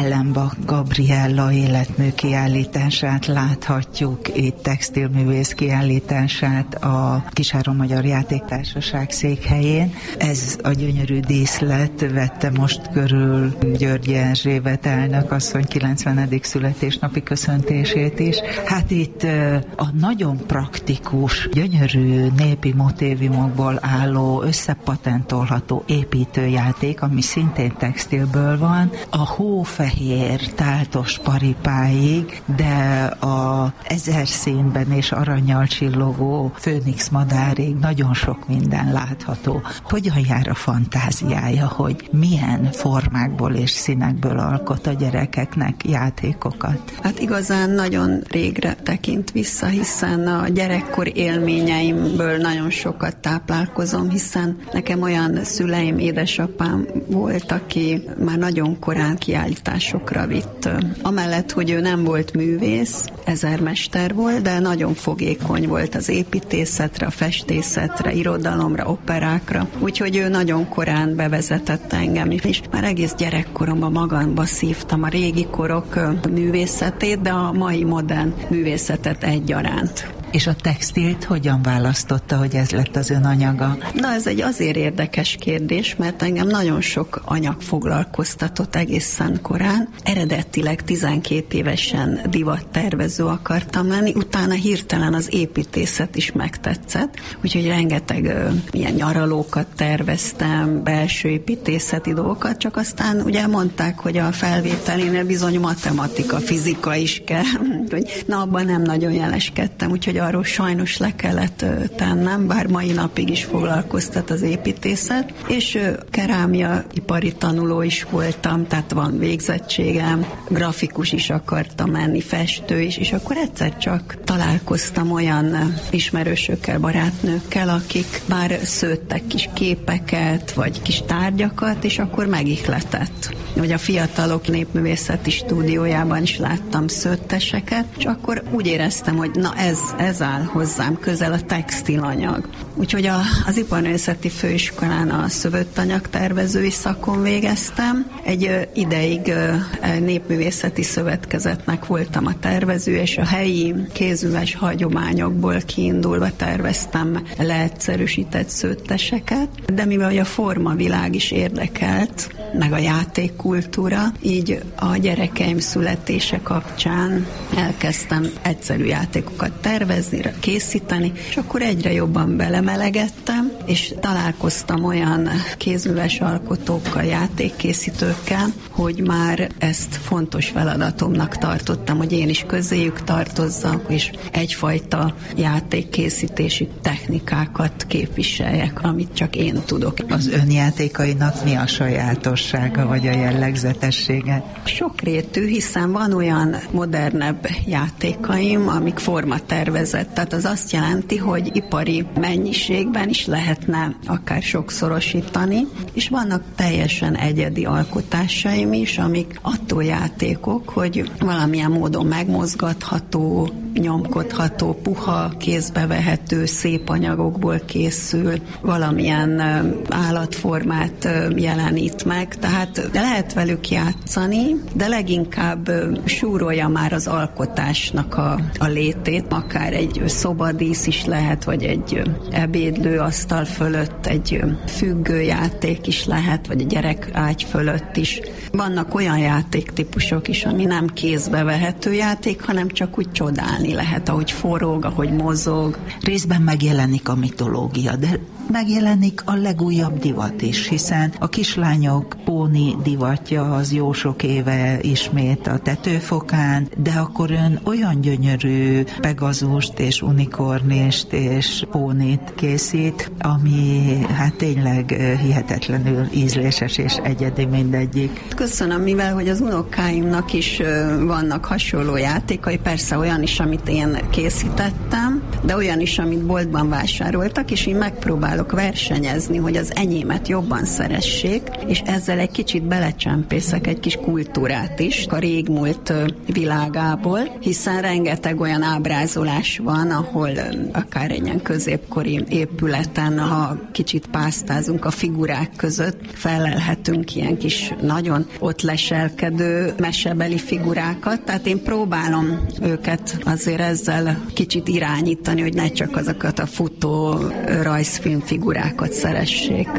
Ellenbach Gabriella életmű kiállítását láthatjuk, itt textilművész kiállítását a Kisáron Magyar Játéktársaság székhelyén. Ez a gyönyörű díszlet vette most körül Györgyi Erzsébet elnök asszony 90. születésnapi köszöntését is. Hát itt a nagyon praktikus, gyönyörű népi motévumokból álló, összepatentolható építőjáték, ami szintén textilből van, a hófehér táltos paripáig, de a 1000 színben és aranyjal csillogó főnix madárig nagyon sok minden látható. Hogyan jár a fantáziája, hogy milyen formákból és színekből alkot a gyerekeknek játékokat? Hát igazán nagyon régre tekint vissza, hiszen a gyerekkor élményeimből nagyon sokat táplálkozom, hiszen nekem olyan szüleim, édesapám volt, aki már nagyon korán kiállításokra vitt. Amellett, hogy ő nem volt művész, ezermester volt, de nagyon fogékony volt az építészetre, a festészetre, irodalomra, operákra. Úgyhogy ő nagyon korán bevezetett engem is. És már egész gyerekkoromban magamba szívtam a régi korok művészetét, de a mai modern művészetet egyaránt. És a textilt hogyan választotta, hogy ez lett az ön anyaga? Na, ez egy azért érdekes kérdés, mert engem nagyon sok anyag foglalkoztatott egészen korán. Eredetileg 12 évesen divattervező akartam lenni, utána hirtelen az építészet is megtetszett, úgyhogy rengeteg ilyen nyaralókat terveztem, belső építészeti dolgokat, csak aztán ugye mondták, hogy a felvételénél bizony matematika, fizika is kell, hogy na, abban nem nagyon jeleskedtem, úgyhogy arról sajnos le kellett tennem, bár mai napig is foglalkoztat az építészet, és kerámia ipari tanuló is voltam, tehát van végzettségem, grafikus is akartam lenni, festő is, és akkor egyszer csak találkoztam olyan ismerősökkel, barátnőkkel, akik már szőttek kis képeket, vagy kis tárgyakat, és akkor megihletett. Vagy a Fiatalok Népművészeti Stúdiójában is láttam szőtteseket, és akkor úgy éreztem, hogy na ez áll hozzám közel, a textilanyag. Úgyhogy az Iparművészeti Főiskolán a szövöttanyagtervezői szakon végeztem. Egy ideig népművészeti szövetkezetnek voltam a tervező, és a helyi kézműves hagyományokból kiindulva terveztem leegyszerűsített szőtteseket, de mivel a formavilág is érdekelt, meg a játékkultúra, így a gyerekeim születése kapcsán elkezdtem egyszerű játékokat tervezni, készíteni, és akkor egyre jobban belemelegettem, és találkoztam olyan kézműves alkotókkal, játékkészítőkkel, hogy már ezt fontos feladatomnak tartottam, hogy én is közéjük tartozzak, és egyfajta játékkészítési technikákat képviseljek, amit csak én tudok. Az ön játékainak mi a sajátossága, vagy a jellegzetessége? Sokrétű, hiszen van olyan modernebb játékaim, amik formatervezett, tehát az azt jelenti, hogy ipari mennyiségben is lehetne akár sokszorosítani, és vannak teljesen egyedi alkotásaim is, amik attól játékok, hogy valamilyen módon megmozgatható, nyomkodható, puha, kézbe vehető, szép anyagokból készül, valamilyen állatformát jelenít meg, tehát lehet velük játszani, de leginkább súrolja már az alkotásnak a létét, akár egy szobadísz is lehet, vagy egy ebédlőasztal fölött egy függőjáték is lehet, vagy a gyerekágy fölött is. Vannak olyan játéktípusok is, ami nem kézbe vehető játék, hanem csak úgy csodálni lehet, ahogy forog, ahogy mozog. Részben megjelenik a mitológia, de megjelenik a legújabb divat is, hiszen a kislányok póni divatja az jó sok éve ismét a tetőfokán, de akkor ön olyan gyönyörű pegazust és unikornist és pónit készít, ami hát tényleg hihetetlenül ízléses és egyedi mindegyik. Köszönöm, mivel hogy az unokáimnak is vannak hasonló játékai, persze olyan is, amit én készítettem, de olyan is, amit boltban vásároltak, és én megpróbálok versenyezni, hogy az enyémet jobban szeressék, és ezzel egy kicsit belecsempészek egy kis kultúrát is a régmúlt világából, hiszen rengeteg olyan ábrázolás van, ahol akár egy ilyen középkori épületen, ha kicsit pásztázunk a figurák között, felelhetünk ilyen kis nagyon ott leselkedő mesebeli figurákat, tehát én próbálom őket azért ezzel kicsit irányítani, hogy ne csak azokat a futó rajzfilm figurákat szeressék.